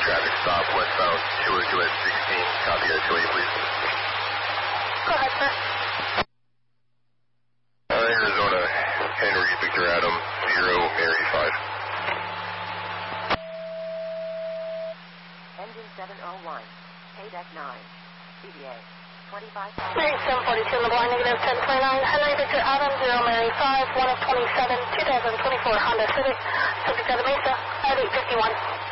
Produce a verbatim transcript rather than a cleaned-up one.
traffic stop westbound two oh two at sixteen. Copy that two eight, please. Go ahead, sir. Uh, Arizona, Henry, Victor Adam, zero, Mary five. Engine seven oh one, A D E C nine, C D A, twenty-five. Mary seven forty-two, LeBlanc, negative ten twenty-nine, Henry, Victor Adam, zero, Mary five, one of twenty-seven, two thousand twenty-four Honda Civic, subject to the Mesa, at eight fifty-one.